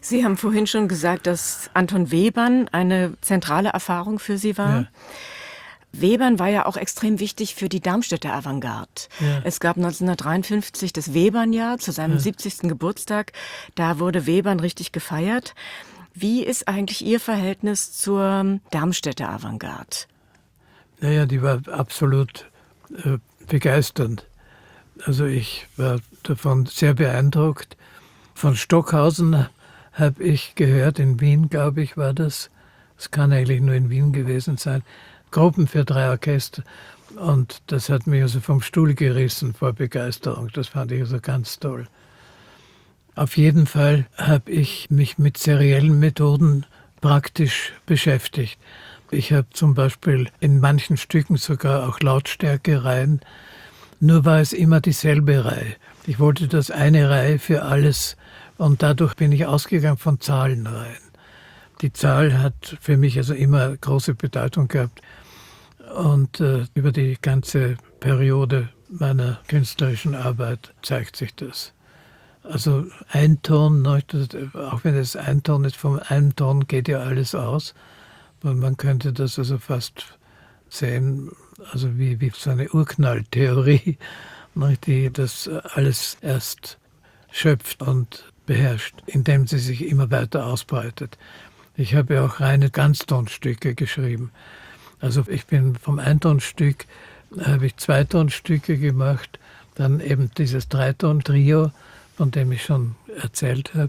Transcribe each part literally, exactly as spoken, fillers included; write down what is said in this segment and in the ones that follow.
Sie haben vorhin schon gesagt, dass Anton Webern eine zentrale Erfahrung für Sie war. Ja. Webern war ja auch extrem wichtig für die Darmstädter Avantgarde. Ja. Es gab neunzehnhundertdreiundfünfzig das Webernjahr zu seinem Ja. siebzigsten Geburtstag. Da wurde Webern richtig gefeiert. Wie ist eigentlich Ihr Verhältnis zur Darmstädter Avantgarde? Naja, die war absolut äh, begeisternd. Also ich war davon sehr beeindruckt. Von Stockhausen habe ich gehört, in Wien, glaube ich, war das. Es kann eigentlich nur in Wien gewesen sein. Gruppen für drei Orchester. Und das hat mich also vom Stuhl gerissen vor Begeisterung. Das fand ich also ganz toll. Auf jeden Fall habe ich mich mit seriellen Methoden praktisch beschäftigt. Ich habe zum Beispiel in manchen Stücken sogar auch Lautstärke-Reihen. Nur war es immer dieselbe Reihe. Ich wollte das eine Reihe für alles und dadurch bin ich ausgegangen von Zahlenreihen. Die Zahl hat für mich also immer große Bedeutung gehabt und äh, über die ganze Periode meiner künstlerischen Arbeit zeigt sich das. Also Einton, ne, das, auch wenn es Einton ist, vom Einton geht ja alles aus. Und man könnte das also fast sehen, also wie, wie so eine Urknalltheorie, ne, die das alles erst schöpft und beherrscht, indem sie sich immer weiter ausbreitet. Ich habe ja auch reine Ganztonstücke geschrieben. Also ich bin vom Eintonstück, habe ich Zweitonstücke gemacht, dann eben dieses Dreiton-Trio, von dem ich schon erzählt habe.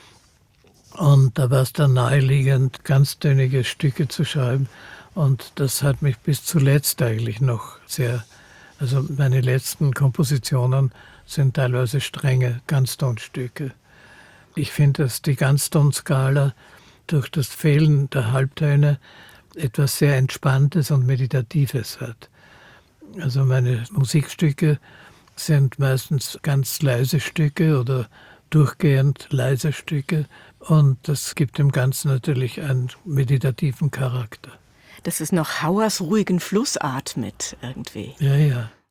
Und da war es dann naheliegend, ganztönige Stücke zu schreiben. Und das hat mich bis zuletzt eigentlich noch sehr, also meine letzten Kompositionen sind teilweise strenge Ganztonstücke. Ich finde, dass die Ganztonskala durch das Fehlen der Halbtöne etwas sehr Entspanntes und Meditatives hat. Also meine Musikstücke sind meistens ganz leise Stücke oder durchgehend leise Stücke und das gibt dem Ganzen natürlich einen meditativen Charakter. Das ist noch Hauers ruhigen Flussart mit irgendwie. Ja, ja.